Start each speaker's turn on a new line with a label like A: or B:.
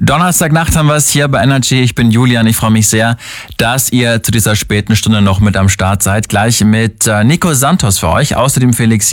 A: Donnerstagnacht haben wir es hier bei Energy. Ich bin Julian. Ich freue mich sehr, dass ihr zu dieser späten Stunde noch mit am Start seid. Gleich mit Nico Santos für euch. Außerdem Felix